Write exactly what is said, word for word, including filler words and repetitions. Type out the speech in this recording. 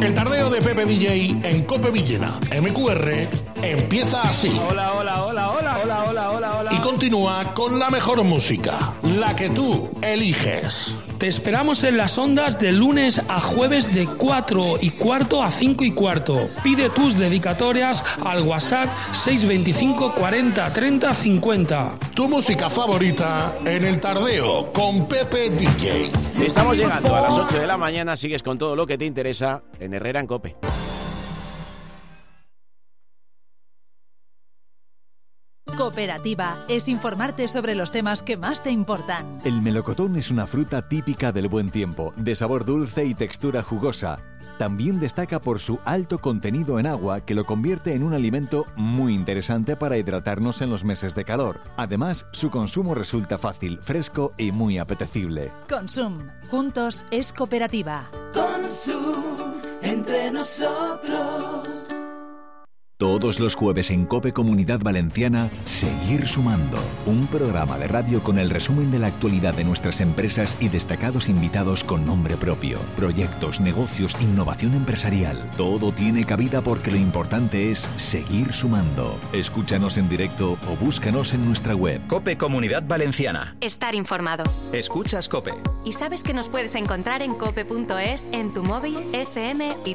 El tardeo de Pepe D J en Cope Villena, M Q R, empieza así. Hola, hola, hola, hola, hola, hola, hola, hola. Y continúa con la mejor música, la que tú eliges. Te esperamos en las ondas de lunes a jueves de cuatro y cuarto a cinco y cuarto. Pide tus dedicatorias al WhatsApp seis veinticinco cuarenta treinta cincuenta. Tu música favorita en el tardeo con Pepe D J. Estamos llegando a las ocho de la mañana, sigues con todo lo que te interesa en Herrera en Cope. Cooperativa es informarte sobre los temas que más te importan. El melocotón es una fruta típica del buen tiempo, de sabor dulce y textura jugosa. También destaca por su alto contenido en agua, que lo convierte en un alimento muy interesante para hidratarnos en los meses de calor. Además, su consumo resulta fácil, fresco y muy apetecible. Consum. Juntos es cooperativa. Consum. Entre nosotros. Todos los jueves en COPE Comunidad Valenciana, Seguir Sumando. Un programa de radio con el resumen de la actualidad de nuestras empresas y destacados invitados con nombre propio. Proyectos, negocios, innovación empresarial. Todo tiene cabida porque lo importante es seguir sumando. Escúchanos en directo o búscanos en nuestra web. COPE Comunidad Valenciana. Estar informado. Escuchas COPE. Y sabes que nos puedes encontrar en cope punto es, en tu móvil, F M y